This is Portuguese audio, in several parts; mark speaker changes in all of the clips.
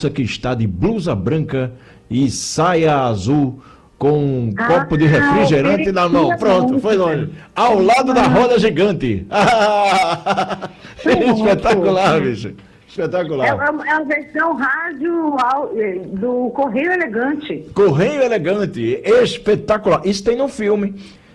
Speaker 1: que está de blusa branca e saia azul com um copo de refrigerante na mão. Pronto, foi longe. Ao lado da roda gigante. Espetacular, bicho. Espetacular.
Speaker 2: É a versão rádio do Correio Elegante.
Speaker 1: Correio Elegante, espetacular. Isso tem no filme.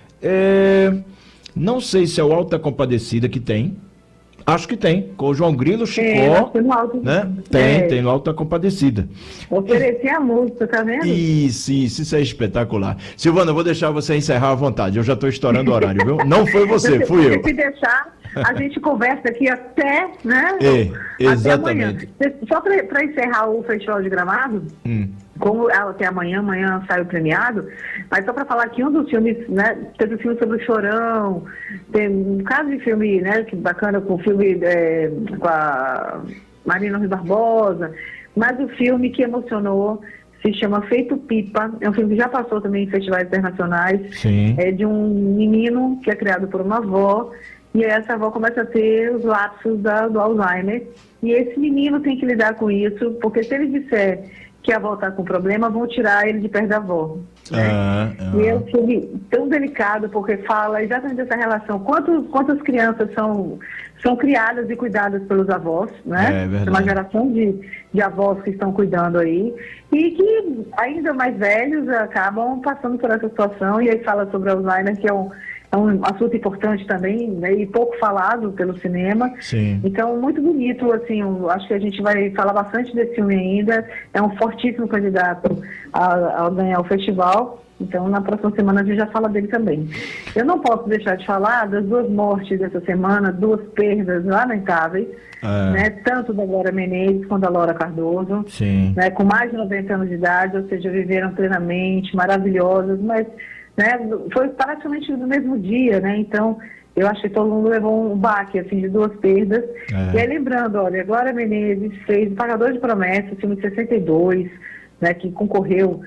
Speaker 1: Não sei se é o Auto da Compadecida que tem. Acho que tem, com o João Grilo, Chicó, né? Tem no Auto da Compadecida.
Speaker 2: Oferecer a música, tá vendo?
Speaker 1: Isso é espetacular. Silvana, eu vou deixar você encerrar à vontade, eu já estou estourando o horário, viu? Não foi você, fui eu.
Speaker 2: Se deixar, a gente conversa aqui até, né?
Speaker 1: Exatamente.
Speaker 2: Até amanhã. Só para encerrar o Festival de Gramado, como até amanhã sai o premiado, mas só para falar que um dos filmes, né, teve um filme sobre o Chorão, tem um caso de filme, né, que bacana, com o filme com a Marina Rui Barbosa, mas o filme que emocionou se chama Feito Pipa, é um filme que já passou também em festivais internacionais.
Speaker 1: Sim.
Speaker 2: É de um menino que é criado por uma avó, e essa avó começa a ter os lapsos do Alzheimer, e esse menino tem que lidar com isso, porque se ele disser que a avó está com problema, vão tirar ele de perto da avó. Né? E é um filme tão delicado, porque fala exatamente dessa relação. Quantas crianças são criadas e cuidadas pelos avós, né? É uma geração de avós que estão cuidando aí, e que ainda mais velhos acabam passando por essa situação, e aí fala sobre Alzheimer, que é um assunto importante também, né, e pouco falado pelo cinema.
Speaker 1: Sim.
Speaker 2: Então, muito bonito, assim, acho que a gente vai falar bastante desse filme ainda, é um fortíssimo candidato a ganhar o festival, então na próxima semana a gente já fala dele também. Eu não posso deixar de falar das 2 mortes dessa semana, 2 perdas lamentáveis, né, tanto da Glória Menezes quanto da Laura Cardoso, né, com mais de 90 anos de idade, ou seja, viveram plenamente, maravilhosas, mas né, foi praticamente no mesmo dia, né? Então, eu acho que todo mundo levou um baque, assim, de 2 perdas. E aí, lembrando, olha, Glória Menezes fez O Pagador de Promessas, filme de 62, né, que concorreu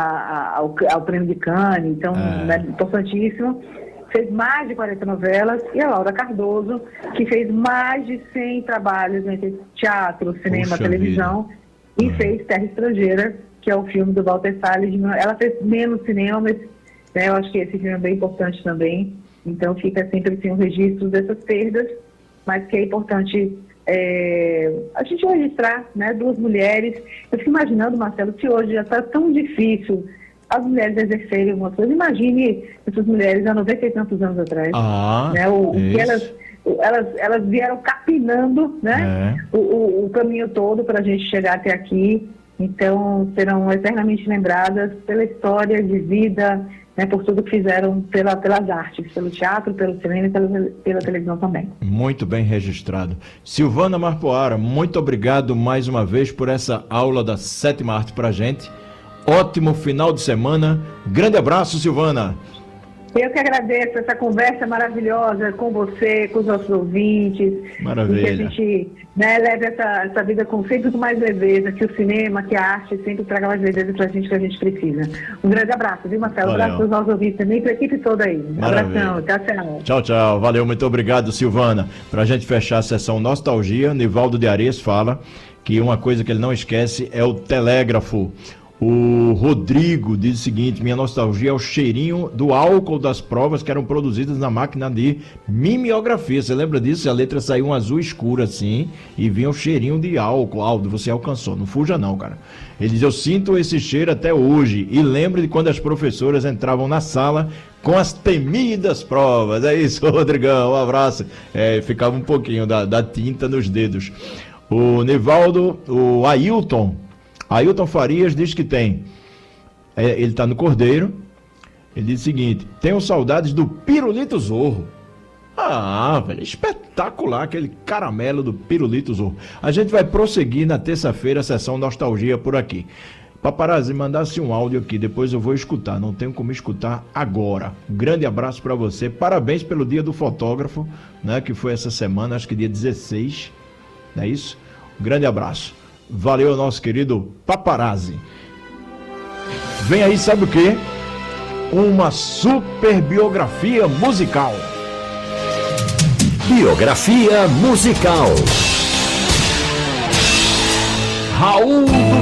Speaker 2: ao Prêmio de Cannes, então, né, importantíssimo. Fez mais de 40 novelas. E a Laura Cardoso, que fez mais de 100 trabalhos entre teatro, cinema, televisão, e fez Terra Estrangeira, que é o filme do Walter Salles. Ela fez menos cinema, mas né, eu acho que esse filme é bem importante também, então fica sempre assim, um registro dessas perdas, mas que é importante a gente registrar, né, 2 mulheres. Eu fico imaginando, Marcelo, se hoje já está tão difícil as mulheres exercerem algumas coisas, imagine essas mulheres há 90 e tantos anos atrás, né, que elas vieram capinando, né, o caminho todo para a gente chegar até aqui, então serão eternamente lembradas pela história de vida, né, por tudo que fizeram pelas artes, pelo teatro, pelo cinema e pela televisão também.
Speaker 1: Muito bem registrado. Silvana Marpoara, muito obrigado mais uma vez por essa aula da 7ª Arte pra gente. Ótimo final de semana. Grande abraço, Silvana.
Speaker 2: Eu que agradeço essa conversa maravilhosa com você, com os nossos ouvintes.
Speaker 1: Maravilha.
Speaker 2: E que a gente, né, leve essa vida sempre com mais leveza, que o cinema, que a arte sempre traga mais leveza pra gente, que a gente precisa. Um grande abraço, viu, Marcelo? Um abraço para os nossos ouvintes também, para a equipe toda aí. Um abração, tchau.
Speaker 1: Tchau. Valeu, muito obrigado, Silvana. Pra gente fechar a sessão Nostalgia, Nivaldo de Arias fala que uma coisa que ele não esquece é o telégrafo. O Rodrigo diz o seguinte: minha nostalgia é o cheirinho do álcool das provas que eram produzidas na máquina de mimeografia. Você lembra disso? A letra saiu um azul escuro assim e vinha o cheirinho de álcool. Aldo, você alcançou. Não fuja não, cara. Ele diz: eu sinto esse cheiro até hoje e lembro de quando as professoras entravam na sala com as temidas provas. É isso, Rodrigão, um abraço. Ficava um pouquinho da tinta nos dedos. O Nivaldo, o Ailton Farias diz que tem. Ele está no Cordeiro. Ele diz o seguinte: tenho saudades do Pirulito Zorro. Velho, espetacular aquele caramelo do Pirulito Zorro. A gente vai prosseguir na terça-feira a sessão Nostalgia por aqui. Paparazzi, mandasse um áudio aqui, depois eu vou escutar. Não tenho como escutar agora. Um grande abraço para você. Parabéns pelo Dia do Fotógrafo, né, que foi essa semana, acho que dia 16. Não é isso? Um grande abraço. Valeu, nosso querido Paparazzi. Vem aí, sabe o quê? Uma super biografia musical.
Speaker 3: Biografia musical.
Speaker 1: Raul